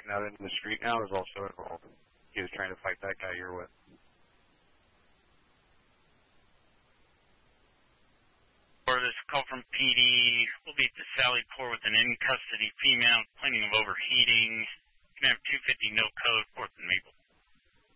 pushing out into the street now is also involved. He was trying to fight that guy you're with. Or this call from PD will be to Sally Port with an in-custody female complaining of overheating. Can have 250 no code, 4th and Maple.